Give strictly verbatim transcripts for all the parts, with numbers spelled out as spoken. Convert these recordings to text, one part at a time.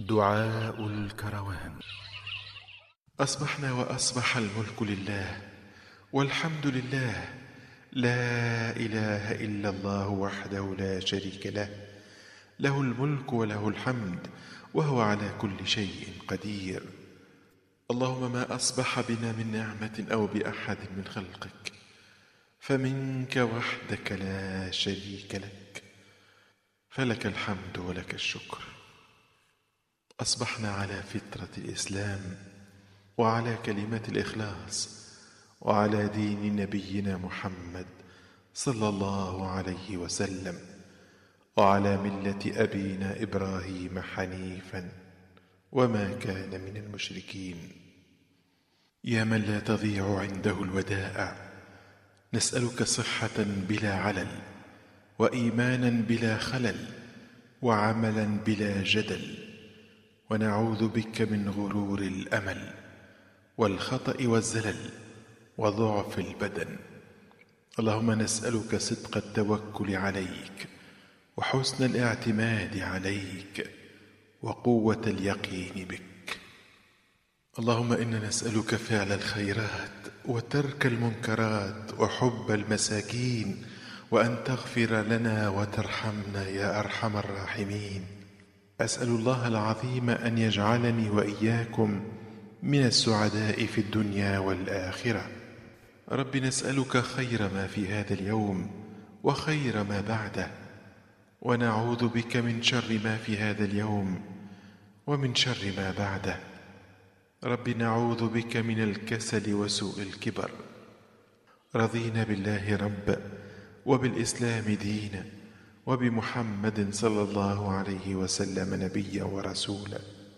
دعاء الكروان. أصبحنا وأصبح الملك لله والحمد لله، لا إله إلا الله وحده لا شريك له، له الملك وله الحمد وهو على كل شيء قدير. اللهم ما أصبح بنا من نعمة أو بأحد من خلقك فمنك وحدك لا شريك لك، فلك الحمد ولك الشكر. أصبحنا على فطرة الإسلام وعلى كلمة الإخلاص وعلى دين نبينا محمد صلى الله عليه وسلم وعلى ملة أبينا إبراهيم حنيفا وما كان من المشركين. يا من لا تضيع عنده الودائع، نسألك صحة بلا علل، وإيمانا بلا خلل، وعملا بلا جدل، ونعوذ بك من غرور الأمل والخطأ والزلل وضعف البدن. اللهم نسألك صدق التوكل عليك وحسن الاعتماد عليك وقوة اليقين بك. اللهم إنا نسألك فعل الخيرات وترك المنكرات وحب المساكين، وأن تغفر لنا وترحمنا يا أرحم الراحمين. أسأل الله العظيم أن يجعلني وإياكم من السعداء في الدنيا والآخرة. رب نسألك خير ما في هذا اليوم وخير ما بعده، ونعوذ بك من شر ما في هذا اليوم ومن شر ما بعده. رب نعوذ بك من الكسل وسوء الكبر. رضينا بالله رب وبالإسلام دينا وبمحمد صلى الله عليه وسلم نبيا ورسولا.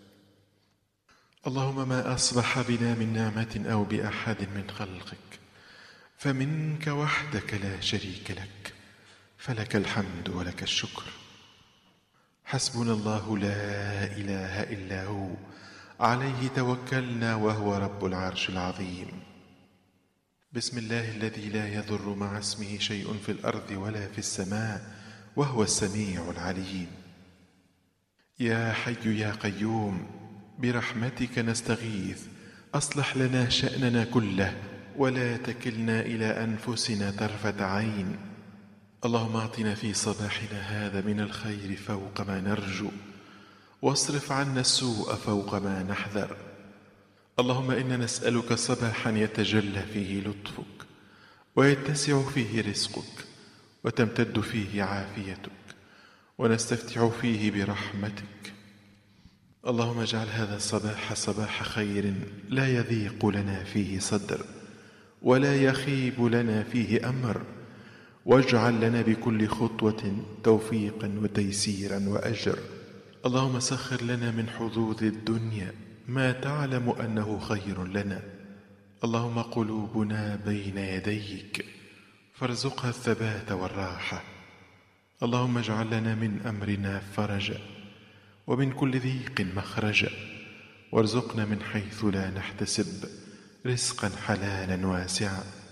اللهم ما أصبح بنا من نعمة أو بأحد من خلقك فمنك وحدك لا شريك لك، فلك الحمد ولك الشكر. حسبنا الله لا إله إلا هو، عليه توكلنا وهو رب العرش العظيم. بسم الله الذي لا يضر مع اسمه شيء في الأرض ولا في السماء وهو السميع العليم. يا حي يا قيوم برحمتك نستغيث، أصلح لنا شأننا كله ولا تكلنا إلى أنفسنا طرفة عين. اللهم اعطنا في صباحنا هذا من الخير فوق ما نرجو، واصرف عنا السوء فوق ما نحذر. اللهم إنا نسألك صباحا يتجلى فيه لطفك ويتسع فيه رزقك وتمتد فيه عافيتك ونستفتح فيه برحمتك. اللهم اجعل هذا الصباح صباح خير لا يضيق لنا فيه صدر ولا يخيب لنا فيه أمر، واجعل لنا بكل خطوة توفيقا وتيسيرا وأجر. اللهم سخر لنا من حظوظ الدنيا ما تعلم أنه خير لنا. اللهم قلوبنا بين يديك فارزقها الثبات والراحة. اللهم اجعل لنا من أمرنا فرجا ومن كل ضيق مخرجا، وارزقنا من حيث لا نحتسب رزقا حلالا واسعا.